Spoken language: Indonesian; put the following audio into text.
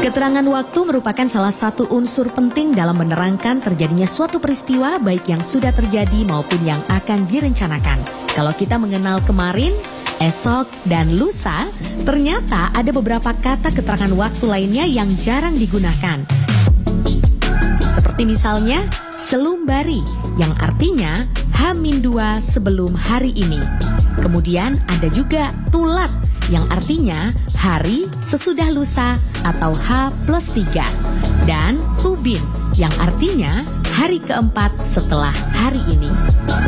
Keterangan waktu merupakan salah satu unsur penting dalam menerangkan terjadinya suatu peristiwa baik yang sudah terjadi maupun yang akan direncanakan. Kalau kita mengenal kemarin, esok, dan lusa, ternyata ada beberapa kata keterangan waktu lainnya yang jarang digunakan. Seperti misalnya, selumbari yang artinya H-2 sebelum hari ini. Kemudian ada juga tulat yang artinya hari sesudah lusa atau H+3. Dan ubin yang artinya hari keempat setelah hari ini.